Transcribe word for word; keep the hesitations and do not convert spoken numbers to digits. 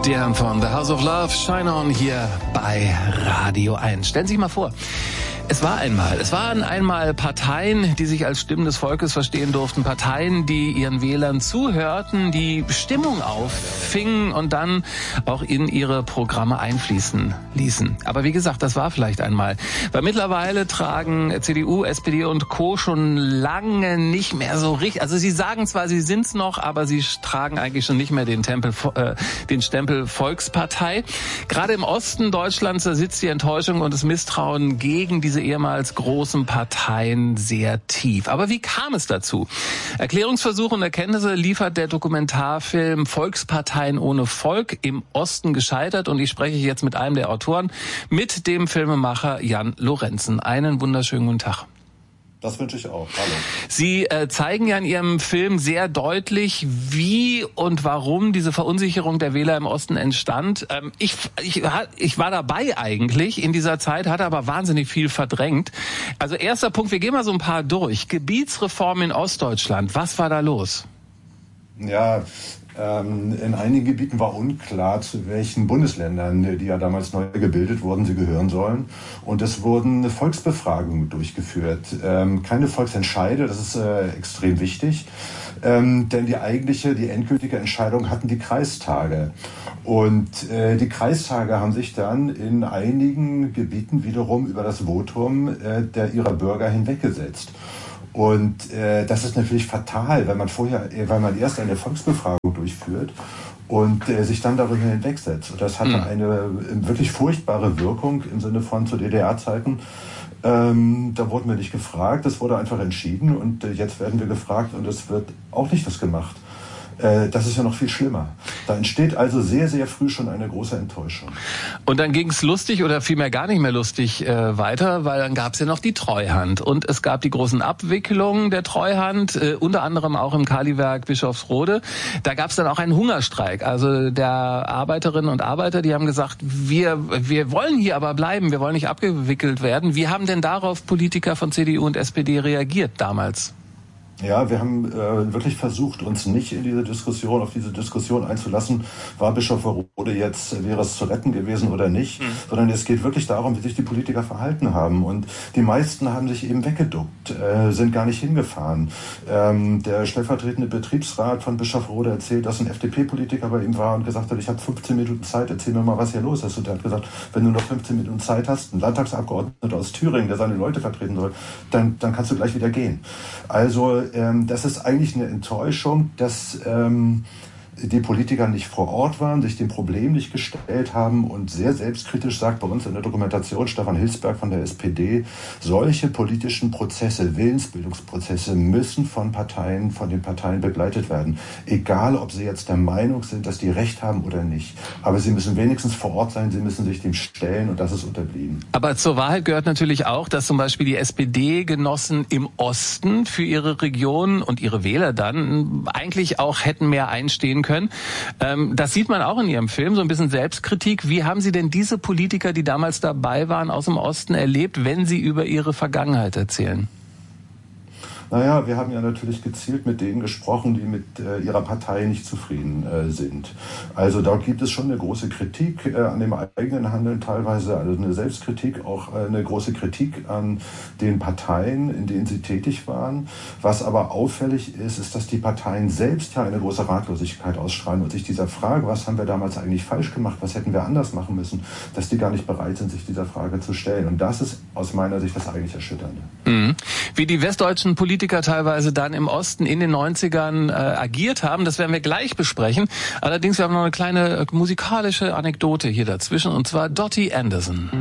Die Herren von The House of Love, Shine On hier bei Radio eins. Stellen Sie sich mal vor, es war einmal, es waren einmal Parteien, die sich als Stimmen des Volkes verstehen durften, Parteien, die ihren Wählern zuhörten, die Stimmung auffingen und dann auch in ihre Programme einfließen ließen. Aber wie gesagt, das war vielleicht einmal. Weil mittlerweile tragen C D U, S P D und Co. schon lange nicht mehr so richtig, also sie sagen zwar, sie sind's noch, aber sie tragen eigentlich schon nicht mehr den, Tempel, äh, den Stempel Volkspartei. Gerade im Osten Deutschlands, da sitzt die Enttäuschung und das Misstrauen gegen diese ehemals großen Parteien sehr tief. Aber wie kam es dazu? Erklärungsversuche und Erkenntnisse liefert der Dokumentarfilm Volksparteien ohne Volk, im Osten gescheitert. Und ich spreche jetzt mit einem der Autoren, mit dem Filmemacher Jan Lorenzen. Einen wunderschönen guten Tag. Das wünsche ich auch. Hallo. Sie äh, zeigen ja in Ihrem Film sehr deutlich, wie und warum diese Verunsicherung der Wähler im Osten entstand. Ähm, ich, ich, ich war dabei eigentlich in dieser Zeit, hatte aber wahnsinnig viel verdrängt. Also erster Punkt, wir gehen mal so ein paar durch. Gebietsreform in Ostdeutschland, was war da los? Ja, ähm, in einigen Gebieten war unklar, zu welchen Bundesländern, die ja damals neu gebildet wurden, sie gehören sollen. Und es wurden Volksbefragungen durchgeführt. Ähm, keine Volksentscheide, das ist äh, extrem wichtig. Ähm, denn die eigentliche, die endgültige Entscheidung hatten die Kreistage. Und äh, die Kreistage haben sich dann in einigen Gebieten wiederum über das Votum äh, der ihrer Bürger hinweggesetzt. Und äh, das ist natürlich fatal, wenn man vorher, weil man erst eine Volksbefragung durchführt und äh, sich dann darüber hinwegsetzt. Und das hatte mhm. eine äh, wirklich furchtbare Wirkung im Sinne von zu D D R-Zeiten. Ähm, da wurden wir nicht gefragt, es wurde einfach entschieden und äh, jetzt werden wir gefragt und es wird auch nicht was gemacht. Das ist ja noch viel schlimmer. Da entsteht also sehr, sehr früh schon eine große Enttäuschung. Und dann ging es lustig oder vielmehr gar nicht mehr lustig äh, weiter, weil dann gab es ja noch die Treuhand. Und es gab die großen Abwicklungen der Treuhand, äh, unter anderem auch im Kaliwerk Bischofsrode. Da gab es dann auch einen Hungerstreik. Also der Arbeiterinnen und Arbeiter, die haben gesagt, wir, wir wollen hier aber bleiben, wir wollen nicht abgewickelt werden. Wie haben denn darauf Politiker von C D U und S P D reagiert damals? Ja, wir haben äh, wirklich versucht, uns nicht in diese Diskussion, auf diese Diskussion einzulassen, war Bischofsrode jetzt, wäre es zu retten gewesen oder nicht, mhm. sondern es geht wirklich darum, wie sich die Politiker verhalten haben. Und die meisten haben sich eben weggeduckt, äh, sind gar nicht hingefahren. Ähm, der stellvertretende Betriebsrat von Bischofsrode erzählt, dass ein F D P-Politiker bei ihm war und gesagt hat, ich habe fünfzehn Minuten Zeit, erzähl mir mal, was hier los ist. Und er hat gesagt, wenn du noch fünfzehn Minuten Zeit hast, ein Landtagsabgeordneter aus Thüringen, der seine Leute vertreten soll, dann, dann kannst du gleich wieder gehen. Also Ähm, das ist eigentlich eine Enttäuschung, dass ähm, die Politiker nicht vor Ort waren, sich dem Problem nicht gestellt haben und sehr selbstkritisch sagt bei uns in der Dokumentation Stefan Hilsberg von der S P D, solche politischen Prozesse, Willensbildungsprozesse müssen von Parteien, von den Parteien begleitet werden. Egal, ob sie jetzt der Meinung sind, dass die Recht haben oder nicht. Aber sie müssen wenigstens vor Ort sein, sie müssen sich dem stellen und das ist unterblieben. Aber zur Wahrheit gehört natürlich auch, dass zum Beispiel die S P D-Genossen im Osten für ihre Region und ihre Wähler dann eigentlich auch hätten mehr einstehen können. Können. Ähm, das sieht man auch in Ihrem Film, so ein bisschen Selbstkritik. Wie haben Sie denn diese Politiker, die damals dabei waren, aus dem Osten erlebt, wenn Sie über ihre Vergangenheit erzählen? Naja, wir haben ja natürlich gezielt mit denen gesprochen, die mit äh, ihrer Partei nicht zufrieden äh, sind. Also da gibt es schon eine große Kritik äh, an dem eigenen Handeln teilweise, also eine Selbstkritik, auch äh, eine große Kritik an den Parteien, in denen sie tätig waren. Was aber auffällig ist, ist, dass die Parteien selbst ja eine große Ratlosigkeit ausstrahlen und sich dieser Frage, was haben wir damals eigentlich falsch gemacht, was hätten wir anders machen müssen, dass die gar nicht bereit sind, sich dieser Frage zu stellen. Und das ist aus meiner Sicht das eigentlich Erschütternde. Mhm. Wie die westdeutschen Politiker Politiker teilweise dann im Osten in den neunzigern äh, agiert haben. Das werden wir gleich besprechen. Allerdings, wir haben noch eine kleine äh, musikalische Anekdote hier dazwischen, und zwar Dottie Anderson.